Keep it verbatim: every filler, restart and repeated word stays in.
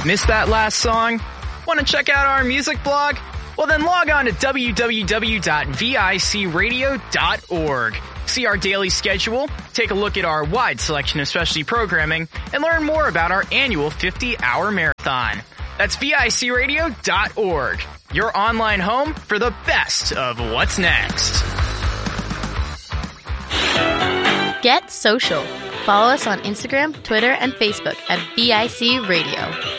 Missed that last song? Want to check out our music blog? Well, then log on to w w w dot vic radio dot org. See our daily schedule, take a look at our wide selection of specialty programming, and learn more about our annual fifty-hour marathon. That's vic radio dot org, your online home for the best of what's next. Get social. Follow us on Instagram, Twitter, and Facebook at V I C Radio.